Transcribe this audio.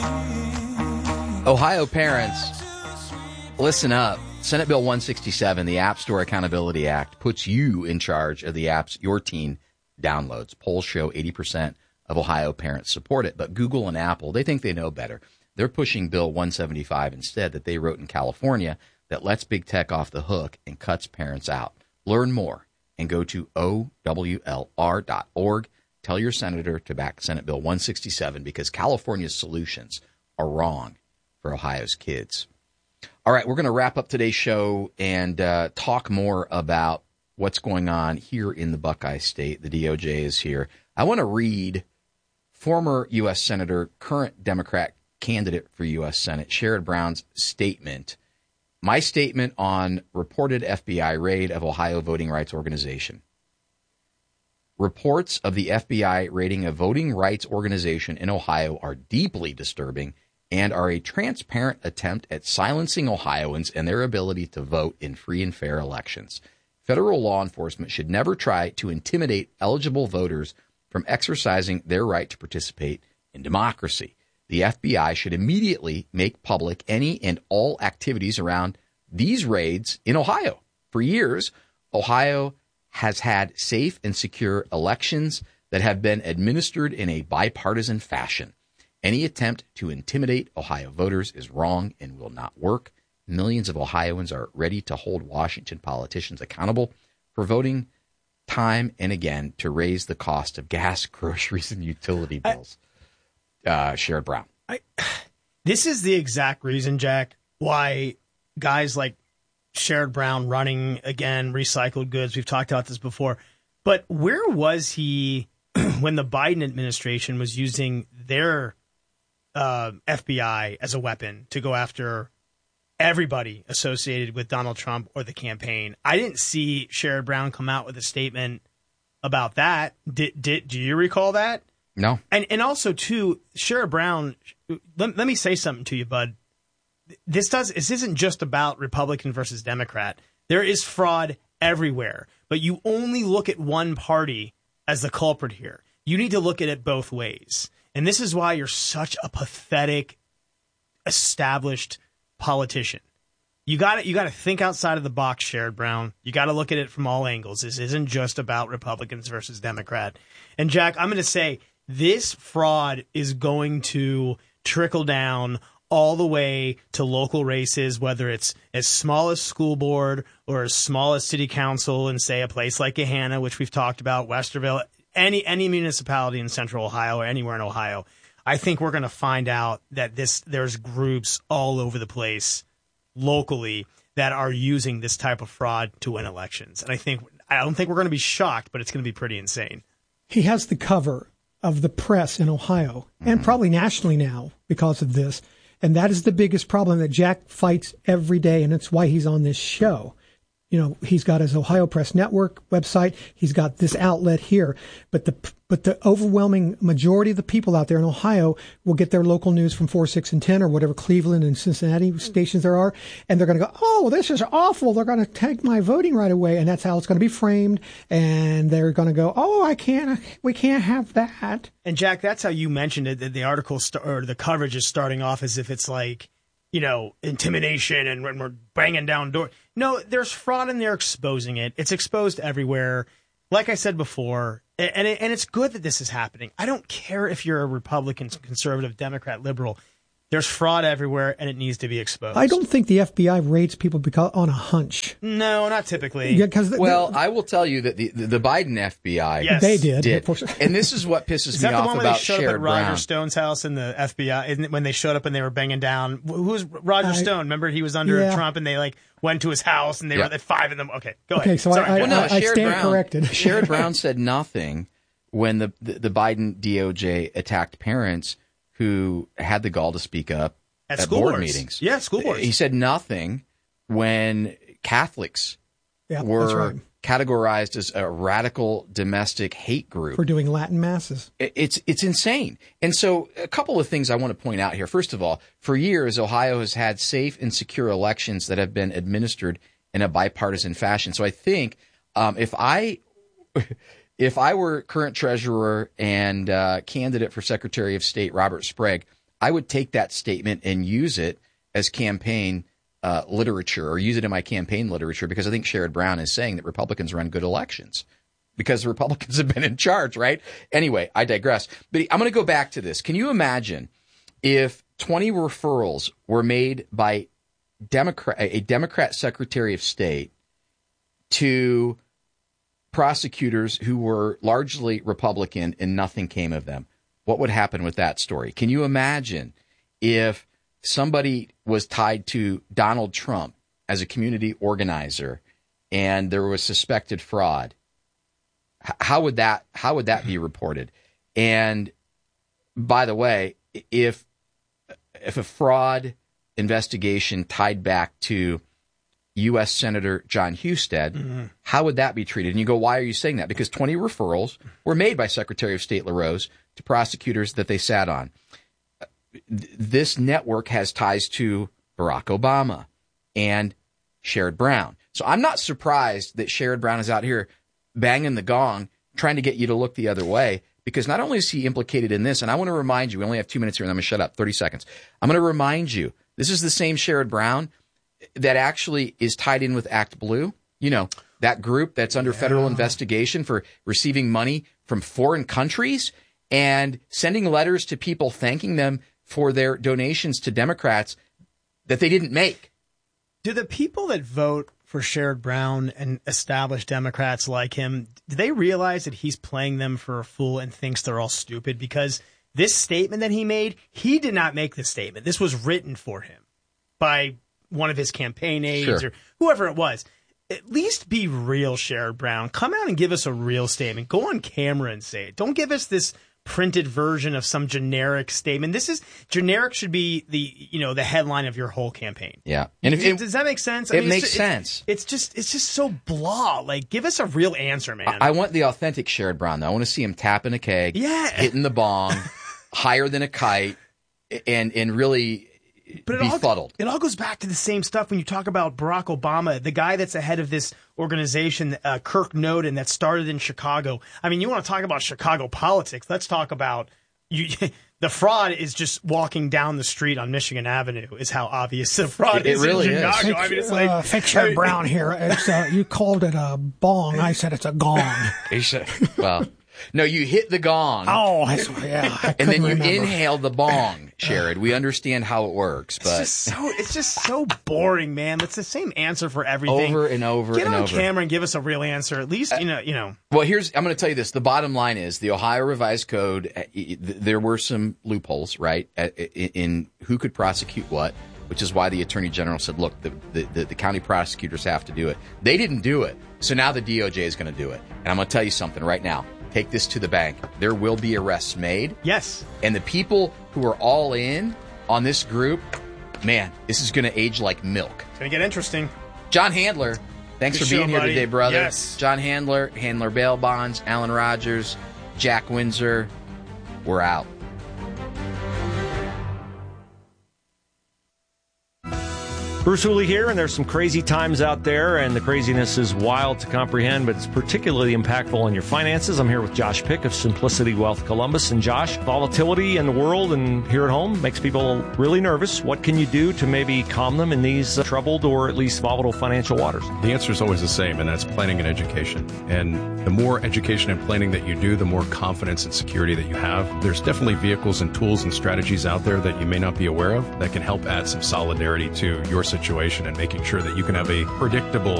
Ohio parents, listen up. Senate Bill 167, the App Store Accountability Act, puts you in charge of the apps your teen downloads. Polls show 80% of Ohio parents support it, but Google and Apple, they think they know better. They're pushing Bill 175 instead that they wrote in California that lets big tech off the hook and cuts parents out. Learn more and go to OWLR.org. Tell your senator to back Senate Bill 167 because California's solutions are wrong for Ohio's kids. All right, we're going to wrap up today's show and talk more about what's going on here in the Buckeye State. The DOJ is here. I want to read former U.S. Senator, current Democrat candidate for U.S. Senate, Sherrod Brown's statement. My statement on reported FBI raid of Ohio Voting Rights Organization. Reports of the FBI raiding a voting rights organization in Ohio are deeply disturbing and are a transparent attempt at silencing Ohioans and their ability to vote in free and fair elections. Federal law enforcement should never try to intimidate eligible voters from exercising their right to participate in democracy. The FBI should immediately make public any and all activities around these raids in Ohio. For years, Ohio has had safe and secure elections that have been administered in a bipartisan fashion. Any attempt to intimidate Ohio voters is wrong and will not work. Millions of Ohioans are ready to hold Washington politicians accountable for voting time and again to raise the cost of gas, groceries, and utility bills. Sherrod Brown. This is the exact reason, Jack, why guys like Sherrod Brown running again, recycled goods, we've talked about this before, but where was he when the Biden administration was using their FBI as a weapon to go after everybody associated with Donald Trump or the campaign? I didn't see Sherrod Brown come out with a statement about that. Do you recall that? No. And also, too, Sherrod Brown, let me say something to you, bud. This isn't just about Republican versus Democrat. There is fraud everywhere, but you only look at one party as the culprit here. You need to look at it both ways. And this is why you're such a pathetic, established politician. You got to think outside of the box, Sherrod Brown. You got to look at it from all angles. This isn't just about Republicans versus Democrat. And Jack, I'm going to say this fraud is going to trickle down all the way to local races, whether it's as small as school board or as small as city council in, say, a place like Gahanna, which we've talked about, Westerville, any municipality in central Ohio or anywhere in Ohio. I think we're going to find out that there's groups all over the place locally that are using this type of fraud to win elections. And I don't think we're going to be shocked, but it's going to be pretty insane. He has the cover of the press in Ohio and probably nationally now because of this. And that is the biggest problem that Jack fights every day. And it's why he's on this show. You know, he's got his Ohio Press Network website. He's got this outlet here. But the overwhelming majority of the people out there in Ohio will get their local news from 4, 6, and 10 or whatever Cleveland and Cincinnati stations there are. And they're going to go, oh, this is awful. They're going to take my voting right away. And that's how it's going to be framed. And they're going to go, oh, we can't have that. And Jack, that's how you mentioned it, that the article or the coverage is starting off as if it's like, you know, intimidation and we're banging down doors. No, there's fraud and they're exposing it. It's exposed everywhere. Like I said before, and it's good that this is happening. I don't care if you're a Republican, conservative, Democrat, liberal. There's fraud everywhere, and it needs to be exposed. I don't think the FBI raids people on a hunch. No, not typically. Yeah, I will tell you that the Biden FBI, yes, they did. And this is what pisses me off about Sherrod Brown. Is that the one where they showed up at Roger Stone's house in the FBI, when they showed up and they were banging down? Who was Roger Stone? Remember, he was under Trump, and they went to his house, and they were at 5 of them. Okay, go ahead. Okay, so I stand corrected. Sherrod Brown said nothing when the Biden DOJ attacked parents who had the gall to speak up at board meetings. Yeah, school boards. He said nothing when Catholics were categorized as a radical domestic hate group. For doing Latin masses. It's insane. And so a couple of things I want to point out here. First of all, for years, Ohio has had safe and secure elections that have been administered in a bipartisan fashion. So I think if I were current treasurer and candidate for Secretary of State Robert Sprague, I would take that statement and use it as campaign literature, or use it in my campaign literature, because I think Sherrod Brown is saying that Republicans run good elections because the Republicans have been in charge, right? Anyway, I digress. But I'm going to go back to this. Can you imagine if 20 referrals were made by a Democrat Secretary of State to prosecutors who were largely Republican and nothing came of them? What would happen with that story? Can you imagine if somebody was tied to Donald Trump as a community organizer and there was suspected fraud? How would that be reported? And by the way, if a fraud investigation tied back to U.S. Senator John Husted, how would that be treated? And you go, why are you saying that? Because 20 referrals were made by Secretary of State LaRose to prosecutors that they sat on. This network has ties to Barack Obama and Sherrod Brown. So I'm not surprised that Sherrod Brown is out here banging the gong, trying to get you to look the other way, because not only is he implicated in this, and I want to remind you, we only have 2 minutes here and I'm going to shut up, 30 seconds. I'm going to remind you, this is the same Sherrod Brown that actually is tied in with Act Blue, that group that's under federal investigation for receiving money from foreign countries and sending letters to people thanking them for their donations to Democrats that they didn't make. Do the people that vote for Sherrod Brown and established Democrats like him, do they realize that he's playing them for a fool and thinks they're all stupid? Because this statement that he made, he did not make the statement. This was written for him by one of his campaign aides or whoever it was. At least be real, Sherrod Brown. Come out and give us a real statement. Go on camera and say it. Don't give us this printed version of some generic statement. Generic should be the headline of your whole campaign. Yeah. And does that make sense? It makes sense. It's just so blah. Like, give us a real answer, man. I want the authentic Sherrod Brown, though. I want to see him tapping a keg, hitting the bong, higher than a kite, and really befuddled. It all goes back to the same stuff when you talk about Barack Obama, the guy that's ahead of this organization, Kirk Noden, that started in Chicago. I mean, you want to talk about Chicago politics? Let's talk about the fraud is just walking down the street on Michigan Avenue is how obvious the fraud is. It really in Chicago. Is. I mean, it's like fake Sherrod Brown here. It's, you called it a bong. I said it's a gong. Well, no, you hit the gong. Oh, yeah. And then you inhale the bong, Sherrod. We understand how it works, but it's just so boring, man. It's the same answer for everything. Over and over Get and on over. camera and give us a real answer. At least, you know. Well, I'm going to tell you this. The bottom line is the Ohio Revised Code, there were some loopholes, right, in who could prosecute what, which is why the Attorney General said, look, the county prosecutors have to do it. They didn't do it. So now the DOJ is going to do it. And I'm going to tell you something right now. Take this to the bank. There will be arrests made. Yes. And the people who are all in on this group, man, this is going to age like milk. It's going to get interesting. John Handler, thanks for being here today, brother. Yes. John Handler, Handler Bail Bonds, Alan Rogers, Jack Windsor. We're out. Bruce Hooley here, and there's some crazy times out there, and the craziness is wild to comprehend, but it's particularly impactful on your finances. I'm here with Josh Pick of Simplicity Wealth Columbus. And Josh, volatility in the world and here at home makes people really nervous. What can you do to maybe calm them in these troubled or at least volatile financial waters? The answer is always the same, and that's planning and education. And the more education and planning that you do, the more confidence and security that you have. There's definitely vehicles and tools and strategies out there that you may not be aware of that can help add some solidarity to your situation and making sure that you can have a predictable